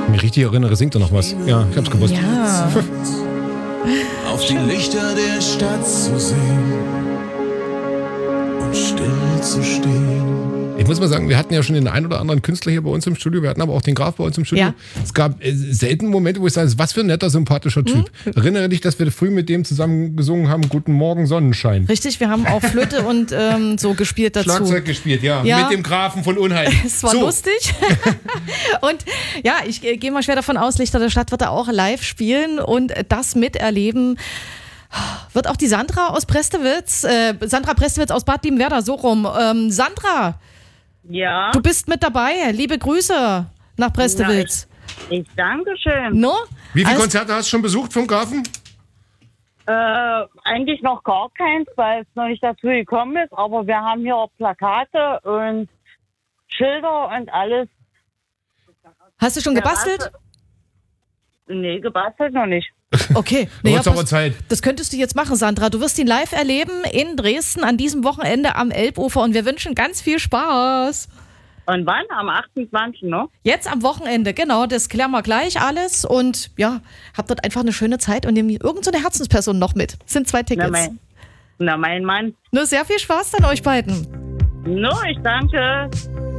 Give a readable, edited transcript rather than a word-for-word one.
mich richtig erinnere, singt er noch was. Ja, ich hab's gewusst. Ja. Auf die Lichter der Stadt zu sehen und still zu stehen. Ich muss mal sagen, wir hatten ja schon den einen oder anderen Künstler hier bei uns im Studio, wir hatten aber auch den Graf bei uns im Studio. Ja. Es gab selten Momente, wo ich sage, was für ein netter, sympathischer Typ. Erinnere dich, dass wir früh mit dem zusammen gesungen haben, Guten Morgen Sonnenschein. Richtig, wir haben auch Flöte und so gespielt dazu. Schlagzeug gespielt, ja. Ja. Mit dem Grafen von Unheil. Es war lustig. Und ja, ich gehe mal schwer davon aus, Lichter der Stadt wird er auch live spielen und das miterleben. Wird auch die Sandra aus Prestewitz, Sandra Prestewitz aus Bad Liebenwerda, so rum. Sandra, Ja, du bist mit dabei. Liebe Grüße nach Prestewitz. ich danke schön. No? Wie viele Alles- Konzerte hast du schon besucht vom Grafen? Eigentlich noch gar keins, weil es noch nicht dazu gekommen ist, aber wir haben hier auch Plakate und Schilder und alles. Hast du schon gebastelt? Nee, gebastelt noch nicht. Okay. Du Naja, hast aber Zeit. das könntest du jetzt machen, Sandra. Du wirst ihn live erleben in Dresden an diesem Wochenende am Elbufer und wir wünschen ganz viel Spaß. Und wann? Am 28. ne? Jetzt am Wochenende, genau, das klären wir gleich alles und ja, habt dort einfach eine schöne Zeit und nehmt irgend so eine Herzensperson noch mit. Sind 2 Tickets. Na, mein Mann. Nur sehr viel Spaß dann euch beiden. No, ich danke.